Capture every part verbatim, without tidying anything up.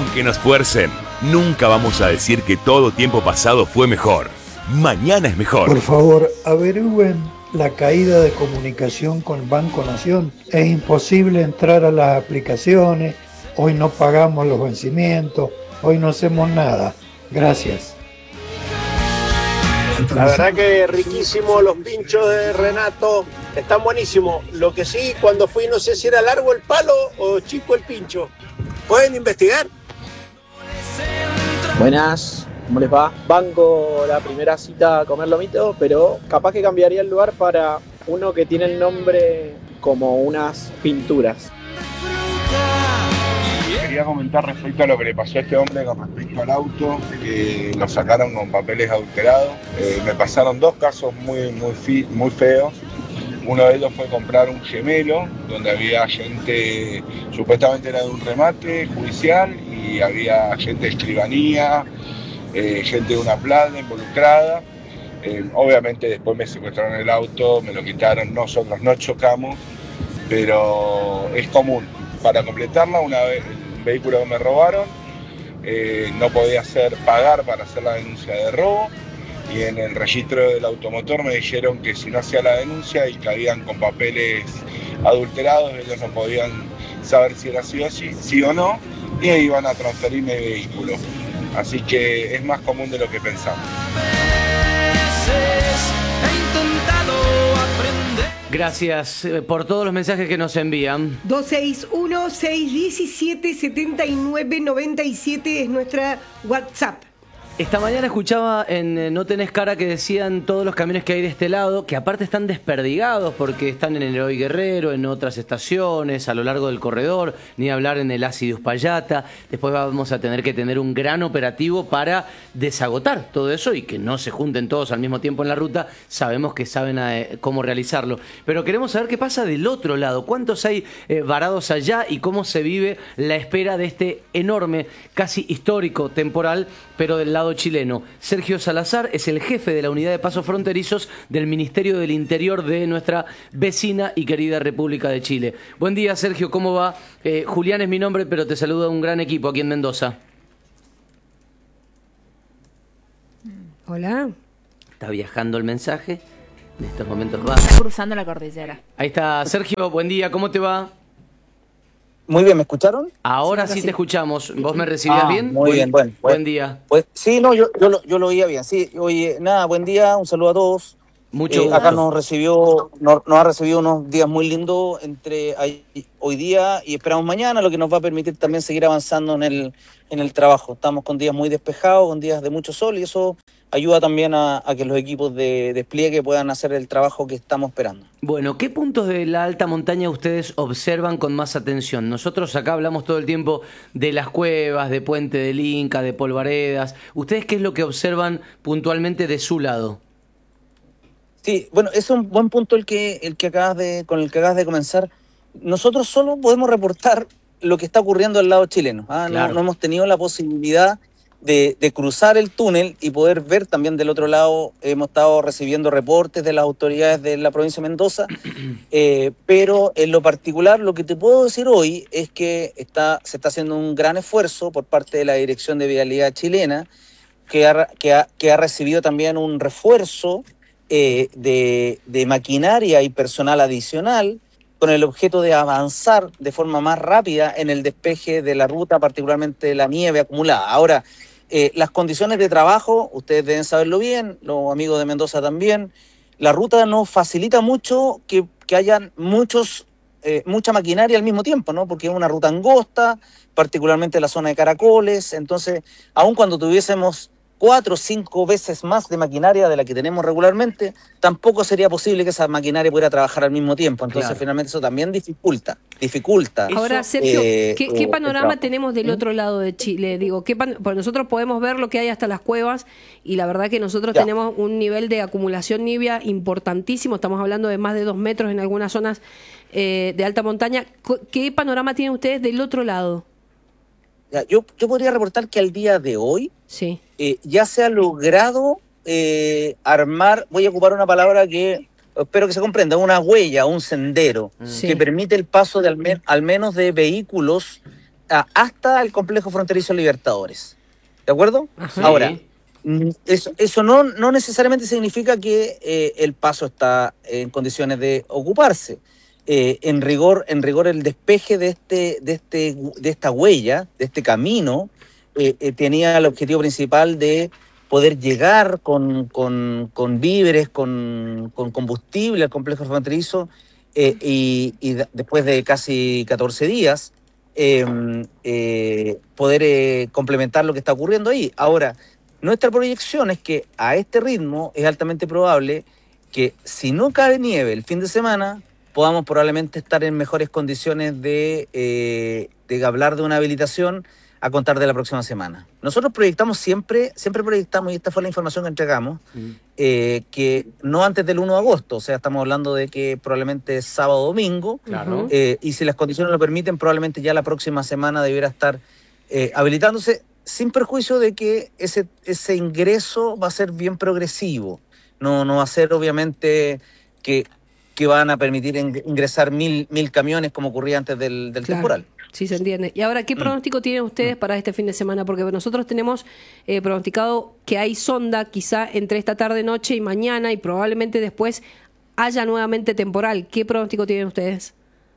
aunque nos fuercen, nunca vamos a decir que todo tiempo pasado fue mejor. Mañana es mejor. Por favor, averigüen la caída de comunicación con Banco Nación. Es imposible entrar a las aplicaciones. Hoy no pagamos los vencimientos. Hoy no hacemos nada. Gracias. La verdad que riquísimo los pinchos de Renato. Están buenísimos. Lo que sí, cuando fui no sé si era largo el palo o chico el pincho. ¿Pueden investigar? Buenas, ¿cómo les va? Banco la primera cita a comer lomito, pero capaz que cambiaría el lugar para uno que tiene el nombre como unas pinturas. Quería comentar respecto a lo que le pasó a este hombre con respecto al auto, que lo sacaron con papeles adulterados. Eh, me pasaron dos casos muy, muy, fi- muy feos. Uno de ellos fue comprar un gemelo, donde había gente, supuestamente era de un remate judicial, y había gente de escribanía, eh, gente de una plaza involucrada. Eh, obviamente después me secuestraron el auto, me lo quitaron, nosotros no chocamos, pero es común. Para completarla, una vez el vehículo que me robaron, eh, no podía hacer pagar para hacer la denuncia de robo, y en el registro del automotor me dijeron que si no hacía la denuncia y caían con papeles adulterados, ellos no podían saber si era sí o sí, sí o no, y iban a transferir mi vehículo. Así que es más común de lo que pensamos. Gracias eh, por todos los mensajes que nos envían. dos seis uno, seis uno siete, siete nueve nueve siete es nuestra WhatsApp. Esta mañana escuchaba en eh, No Tenés Cara que decían todos los camiones que hay de este lado, que aparte están desperdigados porque están en el Eloy Guerrero, en otras estaciones, a lo largo del corredor, ni hablar en el Ácido Uspallata. Después vamos a tener que tener un gran operativo para desagotar todo eso y que no se junten todos al mismo tiempo en la ruta. Sabemos que saben eh, cómo realizarlo. Pero queremos saber qué pasa del otro lado. ¿Cuántos hay eh, varados allá y cómo se vive la espera de este enorme, casi histórico temporal, pero del lado chileno? Sergio Salazar es el jefe de la unidad de pasos fronterizos del Ministerio del Interior de nuestra vecina y querida República de Chile. Buen día, Sergio, ¿cómo va? Eh, Julián es mi nombre, pero te saluda un gran equipo aquí en Mendoza. Hola. Está viajando el mensaje. En estos momentos va. Está cruzando la cordillera. Ahí está, Sergio, buen día, ¿cómo te va? Muy bien, ¿me escucharon? Ahora Sí, sí, sí. te escuchamos. ¿Vos me recibías Ah, bien? muy buen, bien, buen, buen buen. día. Pues sí, no, yo, yo, lo, yo lo oía bien. Sí, oye, nada, buen día, un saludo a todos. Mucho Eh, gusto. acá nos recibió, nos, nos ha recibido unos días muy lindos entre ahí- hoy día y esperamos mañana, lo que nos va a permitir también seguir avanzando en el, en el trabajo. Estamos con días muy despejados, con días de mucho sol, y eso ayuda también a, a que los equipos de despliegue puedan hacer el trabajo que estamos esperando. Bueno, ¿qué puntos de la alta montaña ustedes observan con más atención? Nosotros acá hablamos todo el tiempo de las cuevas, de Puente del Inca, de Polvaredas. ¿Ustedes qué es lo que observan puntualmente de su lado? Sí, bueno, es un buen punto el que, el que acabas de, con el que acabas de comenzar. Nosotros solo podemos reportar lo que está ocurriendo al lado chileno. ¿ah? No- Claro. no, hemos tenido la posibilidad de, de cruzar el túnel y poder ver también del otro lado. Hemos estado recibiendo reportes de las autoridades de la provincia de Mendoza, eh, pero en lo particular lo que te puedo decir hoy es que está, se está haciendo un gran esfuerzo por parte de la Dirección de Vialidad chilena, que ha, que ha, que ha recibido también un refuerzo eh, de, de maquinaria y personal adicional con el objeto de avanzar de forma más rápida en el despeje de la ruta, particularmente de la nieve acumulada. Ahora, eh, las condiciones de trabajo, ustedes deben saberlo bien, los amigos de Mendoza también, la ruta no facilita mucho que, que hayan muchos, eh, mucha maquinaria al mismo tiempo, ¿no? Porque es una ruta angosta, particularmente la zona de Caracoles. Entonces, aun cuando tuviésemos cuatro o cinco veces más de maquinaria de la que tenemos regularmente, tampoco sería posible que esa maquinaria pudiera trabajar al mismo tiempo. Entonces, Claro. finalmente eso también dificulta, dificulta. Ahora, Sergio, eh, ¿qué, eh, qué el panorama trabajo. tenemos del otro lado de Chile? Digo, ¿qué pan- pues nosotros podemos ver lo que hay hasta las cuevas y la verdad que nosotros Ya. tenemos un nivel de acumulación nibia importantísimo. Estamos hablando de más de dos metros en algunas zonas eh, de alta montaña. Co- ¿Qué panorama tienen ustedes del otro lado? Ya, yo, yo podría reportar que al día de hoy Sí. eh, ya se ha logrado eh, armar, voy a ocupar una palabra que espero que se comprenda, una huella, un sendero, Sí. que permite el paso de al, men- al menos de vehículos a, hasta el complejo fronterizo Libertadores. ¿De acuerdo? Ajá. Ahora, Sí. mm, eso, eso no, no necesariamente significa que eh, el paso está en condiciones de ocuparse. Eh, en rigor, en rigor el despeje de este, de este, de esta huella, de este camino, eh, eh, tenía el objetivo principal de poder llegar con, con, con víveres, con, con combustible al complejo fronterizo, eh, y, y de- después de casi catorce días, eh, eh, poder eh, complementar lo que está ocurriendo ahí. Ahora, nuestra proyección es que a este ritmo es altamente probable que si no cae nieve el fin de semana, podamos probablemente estar en mejores condiciones de, eh, de hablar de una habilitación a contar de la próxima semana. Nosotros proyectamos siempre, siempre proyectamos, y esta fue la información que entregamos, Mm. eh, que no antes del uno de agosto, o sea, estamos hablando de que probablemente sábado o domingo, Claro. Ujú. eh, y si las condiciones lo permiten, probablemente ya la próxima semana debiera estar eh, habilitándose, sin perjuicio de que ese, ese ingreso va a ser bien progresivo. No, no va a ser obviamente que, que van a permitir ing- ingresar mil, mil camiones como ocurría antes del, del Claro. temporal. Sí, se entiende. Y ahora, ¿qué pronóstico tienen ustedes para este fin de semana? Porque nosotros tenemos eh, pronosticado que hay sonda quizá entre esta tarde, noche y mañana, y probablemente después haya nuevamente temporal. ¿Qué pronóstico tienen ustedes?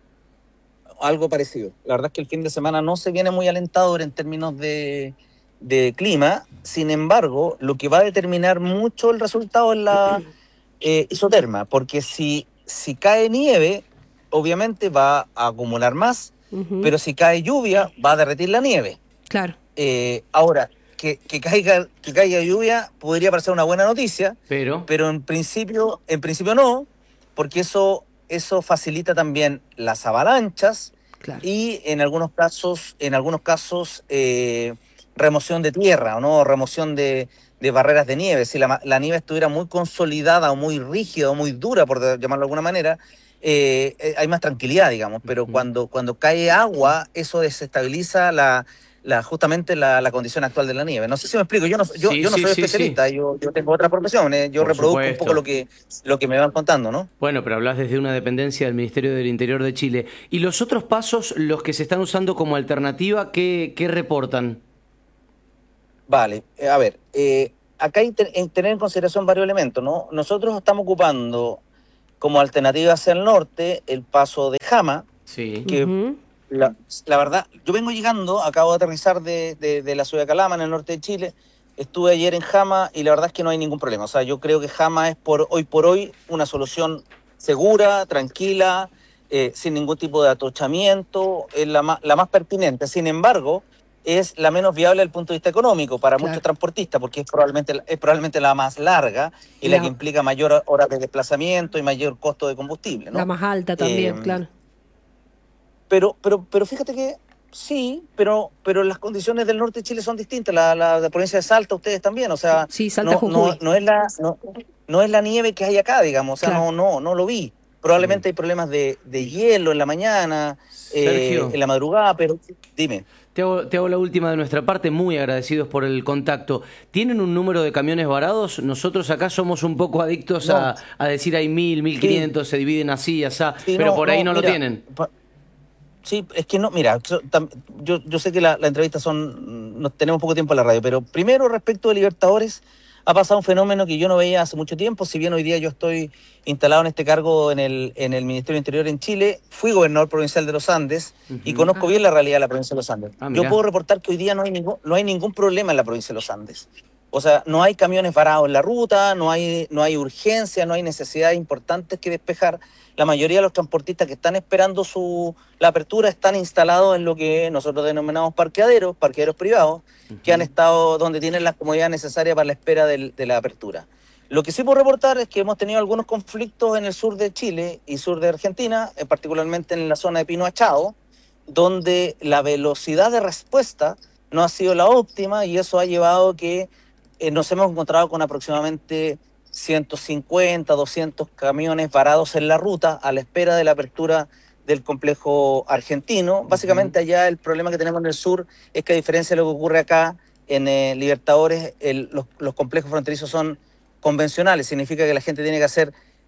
Algo parecido. La verdad es que el fin de semana no se viene muy alentador en términos de, de clima. Sin embargo, lo que va a determinar mucho el resultado es la eh, isoterma, porque si, si cae nieve, obviamente va a acumular más, Ujú. pero si cae lluvia, va a derretir la nieve. Claro, Eh, ahora, que, que, caiga, que caiga lluvia podría parecer una buena noticia, Pero, pero en principio, en principio no, porque eso, eso facilita también las avalanchas claro. y en algunos casos, en algunos casos eh, remoción de tierra, ¿no? Remoción de, de barreras de nieve. Si la, ma- la nieve estuviera muy consolidada o muy rígida o muy dura, por de- llamarlo de alguna manera, eh, eh, hay más tranquilidad, digamos. Pero Ujú. cuando, cuando cae agua, eso desestabiliza la, la, justamente la, la condición actual de la nieve. No sé si me explico. Yo no, yo, sí, yo no sí, soy sí, sí. especialista, yo, yo tengo otra profesión, eh, yo Por reproduzco un poco supuesto. lo que, lo que me van contando, ¿no? Bueno, pero hablas desde una dependencia del Ministerio del Interior de Chile. ¿Y los otros pasos, los que se están usando como alternativa, qué, qué reportan? Vale, eh, a ver, eh, acá hay que tener en consideración varios elementos, ¿no? Nosotros estamos ocupando como alternativa hacia el norte el paso de Jama, Sí. que Ujú. la, la verdad, yo vengo llegando, acabo de aterrizar de, de, de la ciudad de Calama, en el norte de Chile, estuve ayer en Jama y la verdad es que no hay ningún problema. O sea, yo creo que Jama es por hoy por hoy una solución segura, tranquila, eh, sin ningún tipo de atochamiento, es la más, la más pertinente. Sin embargo, es la menos viable desde el punto de vista económico para Claro. muchos transportistas, porque es probablemente, es probablemente la más larga y La- la que implica mayor horas de desplazamiento y mayor costo de combustible, ¿no? La más alta también, Eh, claro. Pero, pero, pero fíjate que sí, pero, pero las condiciones del norte de Chile son distintas. La, la, la provincia de Salta, ustedes también, o sea, Sí, Salta, no, no, Jujuy. no es la, no, no es la nieve que hay acá, digamos, o sea, Claro. no, no, no lo vi. Probablemente hay problemas de, de hielo en la mañana, eh, Sergio. en la madrugada, pero dime. Te hago, te hago la última de nuestra parte, muy agradecidos por el contacto. ¿Tienen un número de camiones varados? Nosotros acá somos un poco adictos No. a, a decir hay mil, mil quinientos, se dividen así, asá, Sí, pero por ahí no, lo mira, tienen. pa- Sí, es que no, mira, so- tam- yo, yo sé que la, la entrevista son, nos tenemos poco tiempo en la radio, pero primero respecto de Libertadores, ha pasado un fenómeno que yo no veía hace mucho tiempo, si bien hoy día yo estoy instalado en este cargo en el, en el Ministerio del Interior en Chile, fui gobernador provincial de los Andes y Ujú. conozco Ah. bien la realidad de la provincia de los Andes. Ah, yo mirá. puedo reportar que hoy día no hay, ningún, no hay ningún problema en la provincia de los Andes. O sea, no hay camiones varados en la ruta, no hay, no hay urgencia, no hay necesidades importantes que despejar. La mayoría de los transportistas que están esperando su, la apertura están instalados en lo que nosotros denominamos parqueaderos, parqueaderos privados, que han estado donde tienen las comodidades necesarias para la espera del- de la apertura. Lo que sí puedo reportar es que hemos tenido algunos conflictos en el sur de Chile y sur de Argentina, eh, particularmente en la zona de Pino Achado, donde la velocidad de respuesta no ha sido la óptima y eso ha llevado a que eh, nos hemos encontrado con aproximadamente ciento cincuenta, doscientos camiones varados en la ruta a la espera de la apertura del complejo argentino. Básicamente allá el problema que tenemos en el sur es que a diferencia de lo que ocurre acá en eh, Libertadores, el- los, los complejos fronterizos son convencionales, significa que la gente tiene que hacer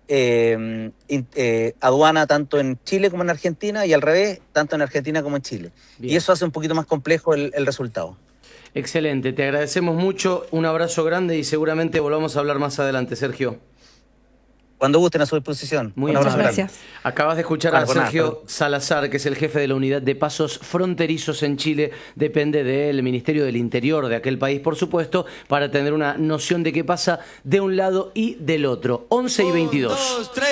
eh, in, eh, aduana tanto en Chile como en Argentina y al revés, tanto en Argentina como en Chile. Bien. Y eso hace un poquito más complejo el, el resultado. Excelente, te agradecemos mucho, un abrazo grande y seguramente volvamos a hablar más adelante, Sergio. Cuando gusten, a su disposición. Muy Muchas gracias. Acabas de escuchar bueno, a Sergio nada, Salazar, que es el jefe de la unidad de pasos fronterizos en Chile. Depende del Ministerio del Interior de aquel país, por supuesto, para tener una noción de qué pasa de un lado y del otro. once y veintidós. Un, dos, tres.